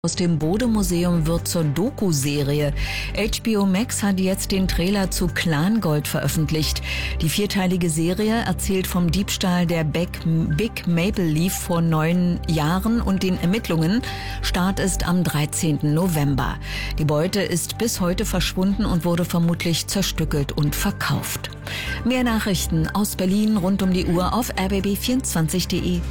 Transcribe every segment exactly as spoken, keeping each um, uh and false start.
Aus dem Bode-Museum wird zur Doku-Serie. H B O Max hat jetzt den Trailer zu Clan Gold veröffentlicht. Die vierteilige Serie erzählt vom Diebstahl der Big Maple Leaf vor neun Jahren und den Ermittlungen. Start ist am dreizehnten November. Die Beute ist bis heute verschwunden und wurde vermutlich zerstückelt und verkauft. Mehr Nachrichten aus Berlin rund um die Uhr auf r b b vierundzwanzig punkt de.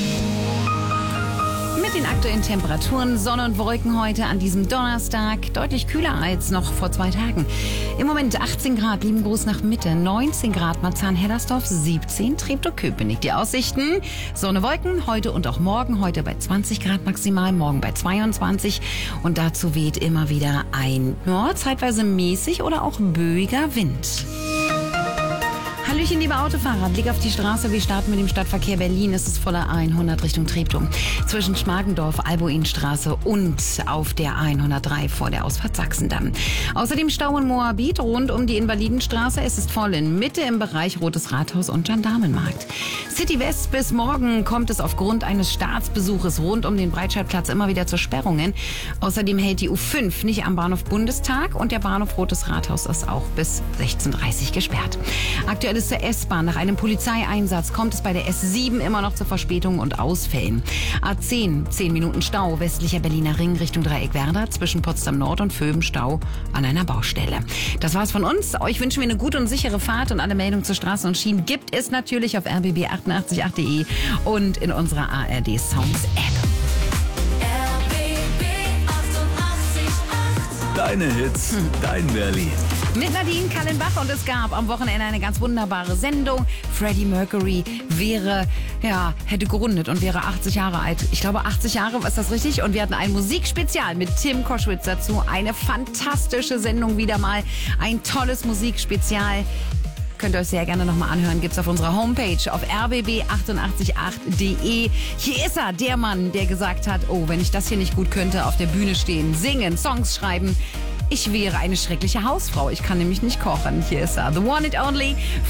Mit den aktuellen Temperaturen, Sonne und Wolken heute an diesem Donnerstag. Deutlich kühler als noch vor zwei Tagen. Im Moment achtzehn Grad, Liebengruß nach Mitte, neunzehn Grad Marzahn-Hellersdorf, siebzehn Treptow-Köpenick. Die Aussichten, Sonne, Wolken, heute und auch morgen. Heute bei zwanzig Grad maximal, morgen bei zweiundzwanzig. Und dazu weht immer wieder ein ja, zeitweise mäßig oder auch böiger Wind. Hallöchen, liebe Autofahrer. Blick auf die Straße. Wir starten mit dem Stadtverkehr Berlin. Es ist voller hundert Richtung Treptow. Zwischen Schmargendorf, Albuinstraße und auf der hundertdrei vor der Ausfahrt Sachsendamm. Außerdem Stau in Moabit rund um die Invalidenstraße. Es ist voll in Mitte im Bereich Rotes Rathaus und Gendarmenmarkt. City West bis morgen kommt es aufgrund eines Staatsbesuches rund um den Breitscheidplatz immer wieder zu Sperrungen. Außerdem hält die U fünf nicht am Bahnhof Bundestag und der Bahnhof Rotes Rathaus ist auch bis sechzehn Uhr dreißig gesperrt. Aktuell ist der S-Bahn. Nach einem Polizeieinsatz kommt es bei der S sieben immer noch zu Verspätungen und Ausfällen. A zehn, zehn Minuten Stau, westlicher Berliner Ring Richtung Dreieck-Werder, zwischen Potsdam Nord und Vöben Stau an einer Baustelle. Das war's von uns. Euch wünschen wir eine gute und sichere Fahrt und alle Meldungen zu Straßen und Schienen gibt es natürlich auf r b b achtundachtzig punkt acht punkt de und in unserer A R D Songs App. Deine Hits, hm. dein Berlin. Mit Nadine Kallenbach und es gab am Wochenende eine ganz wunderbare Sendung. Freddie Mercury wäre, ja, hätte gerundet und wäre achtzig Jahre alt. Ich glaube achtzig Jahre, ist das richtig? Und wir hatten ein Musikspezial mit Tim Koschwitz dazu. Eine fantastische Sendung wieder mal. Ein tolles Musikspezial. Könnt ihr euch sehr gerne nochmal anhören. Gibt's auf unserer Homepage auf r b b achtundachtzig punkt acht punkt de. Hier ist er, der Mann, der gesagt hat, oh, wenn ich das hier nicht gut könnte, auf der Bühne stehen, singen, Songs schreiben, ich wäre eine schreckliche Hausfrau. Ich kann nämlich nicht kochen. Hier ist er, the one and only